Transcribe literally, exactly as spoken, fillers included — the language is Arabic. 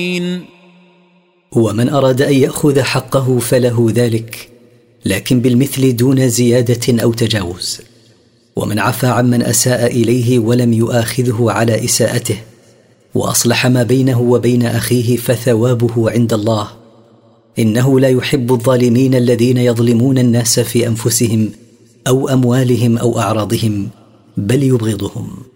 ومن أراد أن يأخذ حقه فله ذلك، لكن بالمثل دون زيادة أو تجاوز. ومن عفا عمن أساء إليه ولم يؤاخذه على إساءته وأصلح ما بينه وبين أخيه فثوابه عند الله، إنه لا يحب الظالمين الذين يظلمون الناس في أنفسهم أو أموالهم أو أعراضهم، بل يبغضهم.